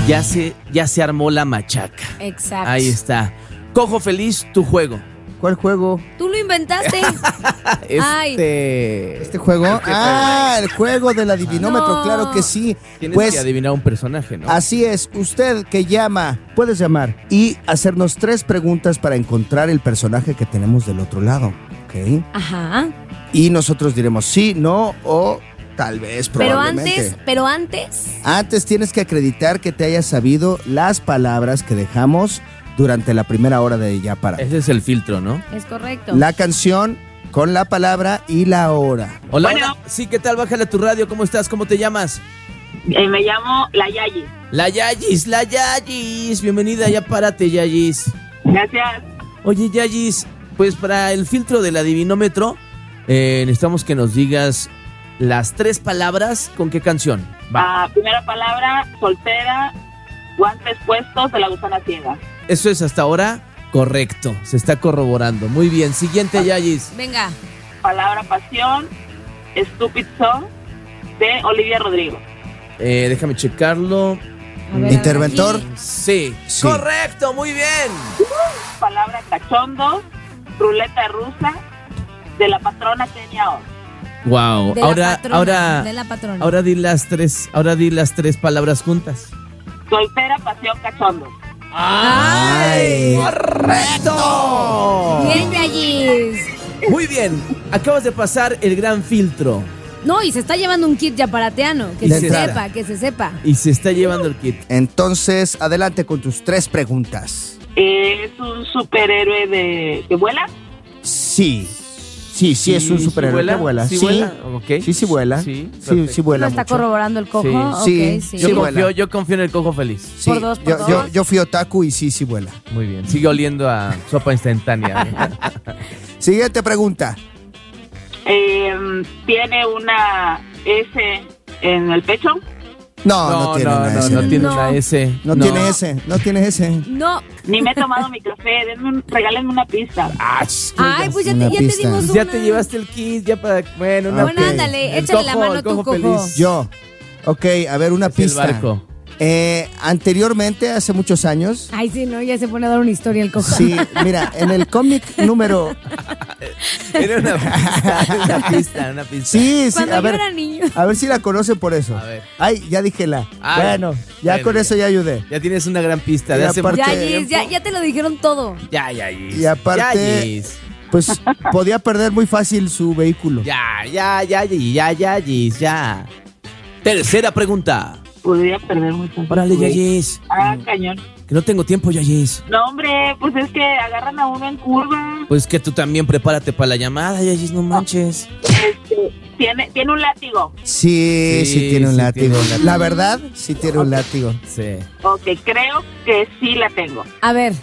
ya se armó la machaca. Exacto. Ahí está. Cojo Feliz, tu juego. ¿Cuál juego? Tú lo inventaste. Ay. ¿Este juego? El juego del adivinómetro, No. claro que sí. Tienes Pues que adivinar un personaje, ¿no? así es, usted que llama, puedes llamar y hacernos 3 preguntas para encontrar el personaje que tenemos del otro lado, ¿ok? Ajá. Y nosotros diremos sí, no o tal vez, probablemente. Pero antes. Antes tienes que acreditar que te hayas sabido las palabras que dejamos durante la primera hora de Ya Para. Ese es el filtro, ¿no? Es correcto. La canción con la palabra y la hora. Hola, Bueno. hola. Sí, ¿qué tal? Bájale a tu radio. ¿Cómo estás? ¿Cómo te llamas? Me llamo La Yayi. La Yayis. Bienvenida, ya párate, Yayis. Gracias. Oye, Yayis, pues para el filtro del adivinómetro, necesitamos que nos digas las 3 palabras. ¿Con qué canción? Va. Primera palabra, soltera, guantes puestos de La Gusana Ciega. Eso es hasta ahora correcto. Se está corroborando. Muy bien. Siguiente, Yayis. Venga. Palabra, pasión, Stupid Song de Olivia Rodrigo. Déjame checarlo. A ver, Interventor. aquí. Sí. Sí. Correcto, muy bien. Palabra, cachondo, ruleta rusa de la patrona Kenia O. Wow. De la Ahora, patrona, ahora, de la patrona. ahora di las 3. Ahora di las 3 palabras juntas. Soltera, pasión, cachondo. ¡Ay! ¡Correcto! Bien, Yayis. Muy bien. Acabas de pasar el gran filtro No, y se está llevando un kit yaparateano. Que De se entrada. sepa, que se sepa. y se está llevando el kit. Entonces, adelante con tus 3 preguntas. ¿Es un superhéroe que vuela? Sí, es un ¿Sí superhéroe que vuela. ¿Sí vuela? Ok. Sí vuela. Sí, Sí perfecto. vuela Lo está mucho. corroborando el cojo. Sí. Ok, Sí, sí. vuela. Yo confío en el cojo feliz. Sí, Por 2, por yo, 2. yo fui otaku y sí vuela. Muy bien. Sigue oliendo a sopa instantánea. Siguiente pregunta. ¿Tiene una S en el pecho? No tiene una S. no tiene No. una S. No tiene S, no tiene S. No. Ni me he tomado mi café. Regálenme una pista. Ay, pues ya Una te pista. dimos Pues una. ya te llevaste el kit, ya para... Bueno, una Bueno, Ok. ándale, El échale la cojo, mano el tú, cojo cojo. feliz. Yo. Ok, a ver, una Es el pista. barco. Anteriormente, hace muchos años. Ay, sí, no, ya se pone a dar una historia el cojo. Sí, mira, en el cómic número. Era una pista. Sí, Cuando a yo ver. era niño. A ver si la conoce por eso. A ver. Ay, ya dije la. Ay, Bueno, ya bueno, con eso ya ayudé. Ya tienes una gran pista de Y hace aparte- mucho Yayis, tiempo. ya te lo dijeron todo. Yayis. Y aparte- Yayis. Pues podía perder muy fácil su vehículo. Yayis, ya. Tercera pregunta. Podría perder mucho. Órale, Yayis. Cañón. Que no tengo tiempo, Yayis. No, hombre, pues es que agarran a uno en curva. Pues que tú también prepárate para la llamada, Yayis, no manches. Tiene un látigo. Sí, Sí, tiene un sí látigo. tiene un látigo. La verdad, sí tiene un látigo. Sí. Ok, creo que sí la tengo. A ver.